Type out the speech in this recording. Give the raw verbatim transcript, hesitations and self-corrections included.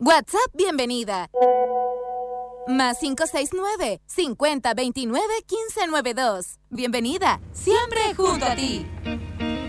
WhatsApp, bienvenida. Más cinco seis nueve, cincuenta veintinueve, quince noventa y dos. Bienvenida, siempre junto a ti.